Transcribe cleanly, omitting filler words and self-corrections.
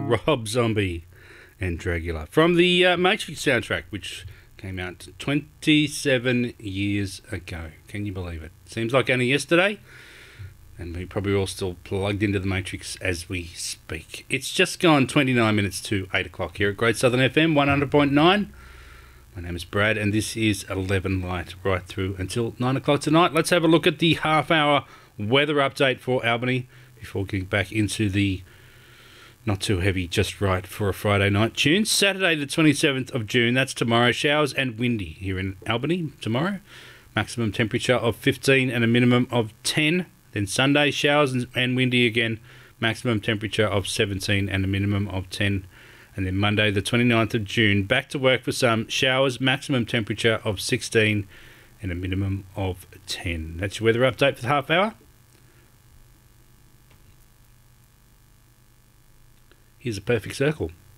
Rob Zombie and Dragula from the Matrix soundtrack, which came out 27 years ago. Can you believe it? Seems like only yesterday, and we're probably all still plugged into the Matrix as we speak. It's just gone 29 minutes to 8 o'clock here at Great Southern FM 100.9. My name is Brad, and this is 11 Light right through until 9 o'clock tonight. Let's have a look at the half-hour weather update for Albany before getting back into the not too heavy, just right for a Friday night tunes. Saturday the 27th of June, that's tomorrow. Showers and windy here in Albany tomorrow. Maximum temperature of 15 and a minimum of 10. Then Sunday, showers and windy again. Maximum temperature of 17 and a minimum of 10. And then Monday the 29th of June, back to work for some showers, maximum temperature of 16 and a minimum of 10. That's your weather update for the half hour. Here's a perfect circle.